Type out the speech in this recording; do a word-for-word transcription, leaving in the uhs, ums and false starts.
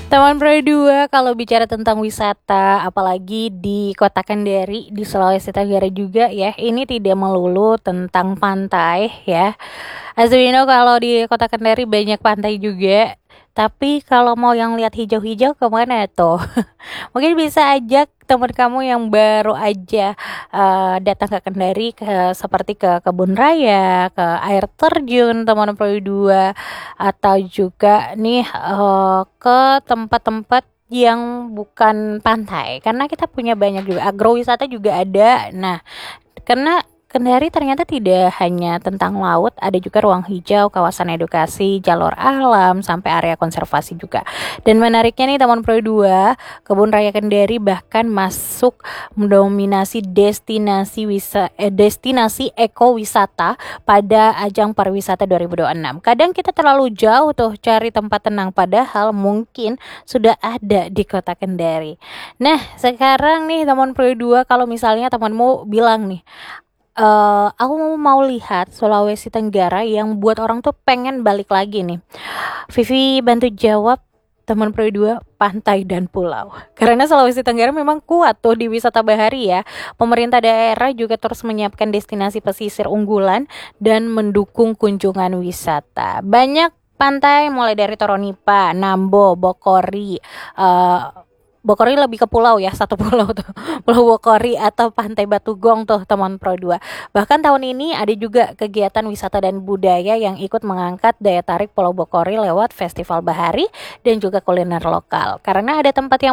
Teman Pro dua, kalau bicara tentang wisata, apalagi di Kota Kendari, di Sulawesi Tenggara juga ya, ini tidak melulu tentang pantai ya. As we know, kalau di Kota Kendari banyak pantai juga. Tapi kalau mau yang lihat hijau-hijau kemana tuh? Mungkin bisa ajak teman kamu yang baru aja uh, datang ke Kendari, ke seperti ke kebun raya, ke air terjun teman Pro dua, atau juga nih uh, ke tempat-tempat yang bukan pantai, karena kita punya banyak juga agrowisata juga ada. Nah, karena Kendari ternyata tidak hanya tentang laut, ada juga ruang hijau, kawasan edukasi, jalur alam, sampai area konservasi juga. Dan menariknya nih teman Pro dua, Kebun Raya Kendari bahkan masuk mendominasi destinasi wisa, eh, destinasi ekowisata pada ajang pariwisata dua ribu dua puluh enam. Kadang kita terlalu jauh tuh cari tempat tenang, padahal mungkin sudah ada di Kota Kendari. Nah, sekarang nih teman Pro dua, kalau misalnya temanmu bilang nih, Uh, aku mau lihat Sulawesi Tenggara yang buat orang tuh pengen balik lagi nih. Vivi bantu jawab teman Pro dua, pantai dan pulau. Karena Sulawesi Tenggara memang kuat tuh di wisata bahari ya. Pemerintah daerah juga terus menyiapkan destinasi pesisir unggulan dan mendukung kunjungan wisata. Banyak pantai mulai dari Toronipa, Nambo, Bokori, uh, Bokori lebih ke pulau ya, satu pulau tuh, Pulau Bokori atau Pantai Batugong tuh teman Pro dua. Bahkan tahun ini ada juga kegiatan wisata dan budaya yang ikut mengangkat daya tarik Pulau Bokori lewat festival bahari dan juga kuliner lokal. Karena ada tempat yang